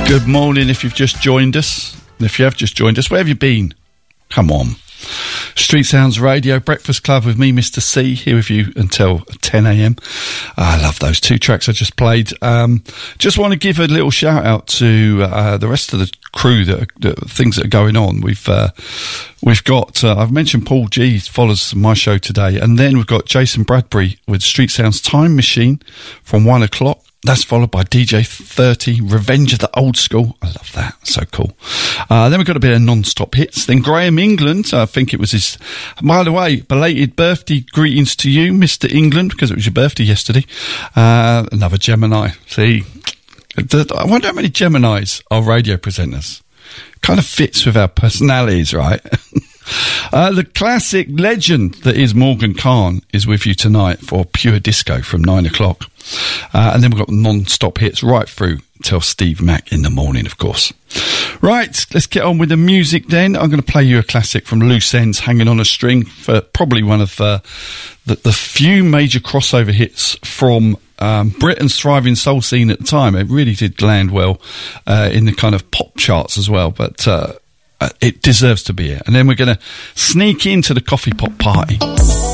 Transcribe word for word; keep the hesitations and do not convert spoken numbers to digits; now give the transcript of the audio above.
Good morning if you've just joined us. And if you have just joined us, where have you been? Come on. Street Sounds Radio, Breakfast Club with me, Mister C, here with you until ten a.m. I love those two tracks I just played. Um, just want to give a little shout out to uh, the rest of the crew, that, are, that things that are going on. We've uh, we've got, uh, I've mentioned Paul G follows my show today, and then we've got Jason Bradbury with Street Sounds Time Machine from one o'clock. That's followed by D J thirty, Revenge of the Old School. I love that. So cool. Uh, then we've got a bit of non-stop hits. Then Graham England, I think it was his... By the way, belated birthday greetings to you, Mister England, because it was your birthday yesterday. Uh, another Gemini. See, I wonder how many Geminis are radio presenters. Kind of fits with our personalities, right? Uh, the classic legend that is Morgan Khan is with you tonight for Pure Disco from nine o'clock. Uh, and then we've got non-stop hits right through till Steve Mack in the morning, of course. Right, let's get on with the music then. I'm going to play you a classic from Loose Ends, Hanging on a String, for probably one of uh, the, the few major crossover hits from um, Britain's thriving soul scene at the time. It really did land well uh, in the kind of pop charts as well, but... Uh, Uh, it deserves to be it. And then we're going to sneak into the coffee pot party.